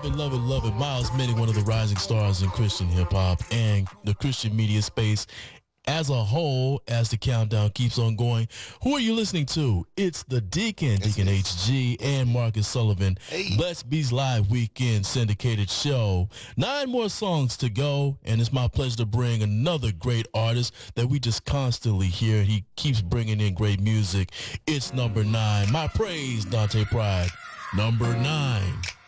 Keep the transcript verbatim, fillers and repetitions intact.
it, love it, love it. Miles Minnick, one of the rising stars in Christian hip-hop and the Christian media space as a whole, as the countdown keeps on going. Who are you listening to? It's the Deacon, Deacon H G, and Marcus Sullivan. Hey. Blessed Bees Live Weekend syndicated show. Nine more songs to go, and it's my pleasure to bring another great artist that we just constantly hear. He keeps bringing in great music. It's number nine. My praise, Dante Pride. Number nine.